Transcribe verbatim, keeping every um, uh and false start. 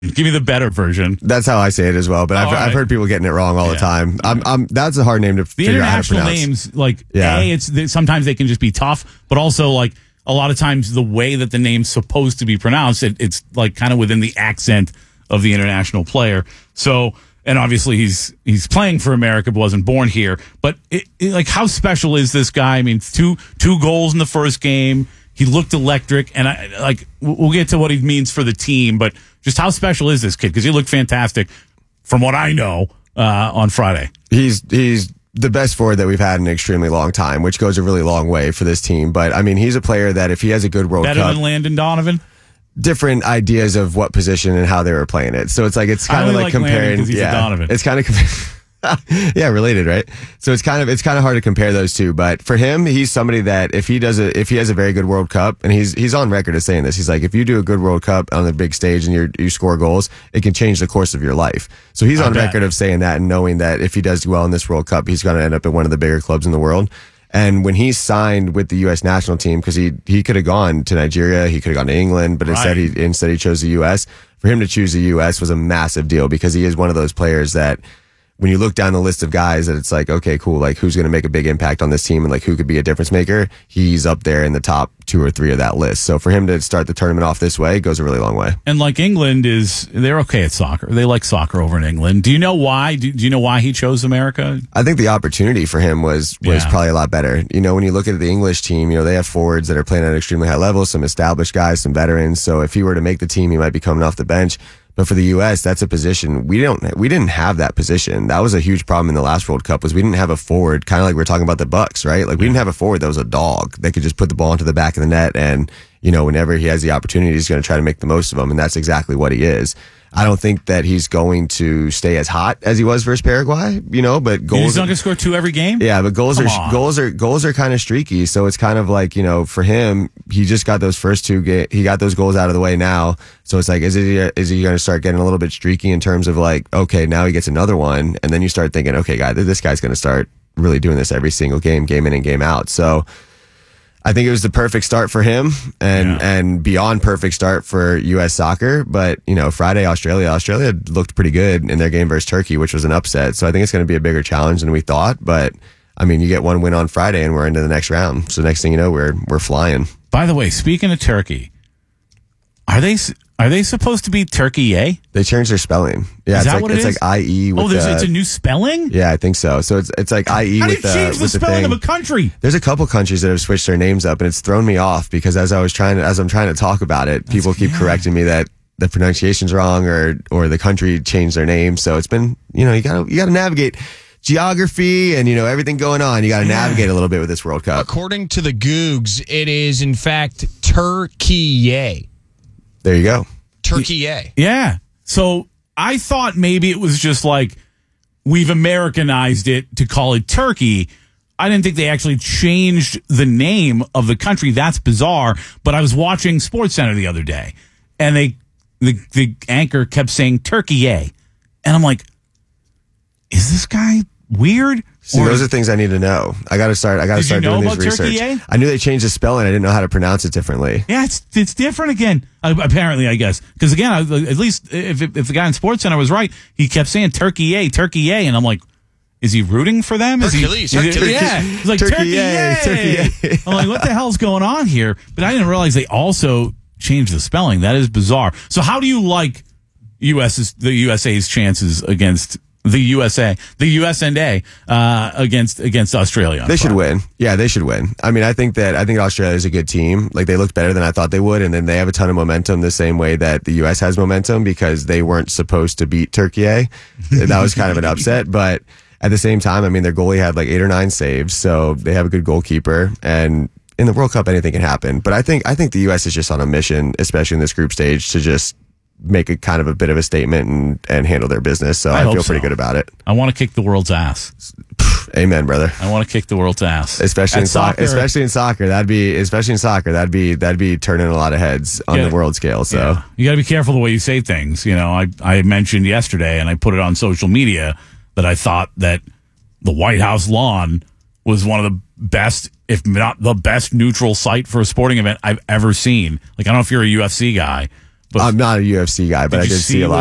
Give me the better version. That's how I say it as well. But Oh, I've, right. I've heard people getting it wrong all Yeah. the time. I'm, I'm, that's a hard name to The figure out how to international pronounce. names, like, Yeah. A, it's they, sometimes they can just be tough, but also, like, a lot of times the way that the name's supposed to be pronounced, it, it's, like, kind of within the accent of the international player. So, and obviously he's he's playing for America, but wasn't born here. But, it, it, like, how special is this guy? I mean, two two goals in the first game. He looked electric, and I like. We'll get to what he means for the team, but just how special is this kid? Because he looked fantastic, from what I know, uh, on Friday. He's he's the best forward that we've had in an extremely long time, which goes a really long way for this team. But I mean, he's a player that if he has a good World Better Cup, than Landon Donovan. different ideas of what position and how they were playing it. So it's like it's kind I of only like like Landon comparing. 'cause he's a Yeah, Donovan. it's kind of. Yeah, related, right? So it's kind of it's kind of hard to compare those two. But for him, he's somebody that if he does a if he has a very good World Cup, and he's he's on record as saying this, he's like, if you do a good World Cup on the big stage and you you score goals, it can change the course of your life. So he's I on bet. record of saying that and knowing that if he does well in this World Cup, he's going to end up at one of the bigger clubs in the world. And when he signed with the U S national team, because he he could have gone to Nigeria, he could have gone to England, but instead Right. he instead he chose the U S. For him to choose the U S was a massive deal because he is one of those players that, when you look down the list of guys, that it's like, okay, cool, like who's going to make a big impact on this team and like who could be a difference maker, he's up there in the top two or three of that list. So for him to start the tournament off this way goes a really long way. And like England is, they're okay at soccer. They like soccer over in England. Do you know why? Do, do you know why he chose America? I think the opportunity for him was was Yeah. probably a lot better. You know, when you look at the English team, you know, they have forwards that are playing at an extremely high level, some established guys, some veterans. So if he were to make the team, he might be coming off the bench. But for the U S, that's a position we don't we didn't have that position. That was a huge problem in the last World Cup, was we didn't have a forward, kind of like we we're talking about the Bucks, right? Like we didn't have a forward that was a dog that could just put the ball into the back of the net, and you know, whenever he has the opportunity, he's going to try to make the most of them, and that's exactly what he is. I don't think that he's going to stay as hot as he was versus Paraguay, you know, but goals. He's not going to score two every game? Yeah, but goals Come are on. goals are goals are kind of streaky. So it's kind of like, you know, for him, he just got those first two. Ga- he got those goals out of the way now. So it's like, is it is he going to start getting a little bit streaky in terms of like, okay, now he gets another one, and then you start thinking, okay, guy, this guy's going to start really doing this every single game, game in and game out. So I think it was the perfect start for him, and Yeah. and beyond perfect start for U S soccer. But you know, Friday, Australia, Australia looked pretty good in their game versus Turkey, which was an upset. So I think it's going to be a bigger challenge than we thought. But I mean, you get one win on Friday, and we're into the next round. So next thing you know, we're we're flying. By the way, speaking of Turkey, are they are they supposed to be Turkey? Eh? They changed their spelling. Yeah, Is it's that like what it it's is? like I E. With Oh, there's the, it's a new spelling? yeah, I think so. So it's it's like I E How do with you the change the with the spelling thing. of a country? There's a couple countries that have switched their names up, and it's thrown me off because as I was trying to, as I'm trying to talk about it, people keep yeah. correcting me that the pronunciation's wrong or or the country changed their name. So it's been, you know, you gotta you gotta navigate geography and you know everything going on. You gotta navigate a little bit with this World Cup. According to the Googs, it is in fact Turkey. There you go. Turkey. Yeah. So I thought maybe it was just like we've Americanized it to call it Turkey. I didn't think they actually changed the name of the country. That's bizarre. But I was watching SportsCenter the other day, and they the the anchor kept saying Turkey, and I'm like, is this guy weird? See, Or- those are things I need to know. I gotta start. I gotta Did you start know doing about these research. Turkey, eh? I knew they changed the spelling. I didn't know how to pronounce it differently. Yeah, it's it's different again. Uh, apparently, I guess because again, I, at least if if the guy in SportsCenter was right, he kept saying Turkey A, Turkey A, and I'm like, is he rooting for them? Is he? Hercules, is he- Hercules. Yeah, he's like Turkey Turkey, A, A. Turkey A. I'm like, what the hell's going on here? But I didn't realize they also changed the spelling. That is bizarre. So how do you like US's the U S A's chances against the U S A, the U S and A uh, against against Australia? on They should Friday? win. Yeah, they should win. I mean, I think that I think Australia is a good team. Like they looked better than I thought they would, and then they have a ton of momentum the same way that the U S has momentum because they weren't supposed to beat Turkey. That was kind of an upset, but at the same time, I mean, their goalie had like eight or nine saves, so they have a good goalkeeper. And in the World Cup, anything can happen. But I think I think the U S is just on a mission, especially in this group stage, to just make a kind of a bit of a statement and, and handle their business. So I I, hope feel pretty so. good about it. I want to kick the world's ass. Amen, brother. I want to kick the world's ass, Especially At in soccer, especially in soccer, that'd be especially in soccer, that'd be that'd be turning a lot of heads on Yeah. the world scale. So Yeah. You got to be careful the way you say things. You know, I I mentioned yesterday, and I put it on social media that I thought that the White House lawn was one of the best, if not the best, neutral site for a sporting event I've ever seen. Like, I don't know if you're a U F C guy, But I'm not a U F C guy, but Did I you did see see a lot